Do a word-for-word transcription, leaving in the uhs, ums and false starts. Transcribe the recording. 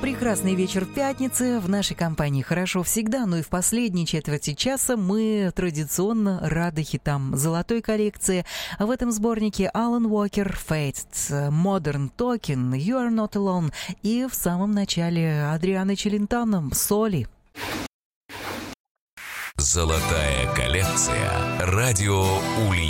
Прекрасный вечер в пятнице. В нашей компании хорошо всегда, но и в последней четверти часа мы традиционно рады хитам золотой коллекции. В этом сборнике Алан Уокер, Faith, Modern Talking, You Are Not Alone и в самом начале Адриано Челентано, Соли. Золотая коллекция. Радио Ульяновск.